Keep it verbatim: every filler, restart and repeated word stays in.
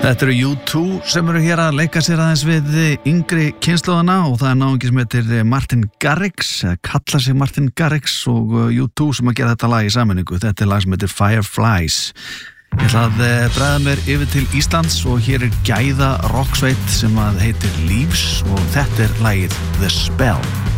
Þetta eru U two sem eru hér að leika sér aðeins við yngri kynslóðana og það er náungi sem heitir Martin Garrix, eða kalla sig Martin Garrix og U two sem að gera þetta lag í sammenningu. Þetta er lag sem heitir Fireflies. Ég ætla að bregða mér yfir til Íslands og hér er gæða rocksveit sem að heitir Leaves og þetta er lagið The Spell.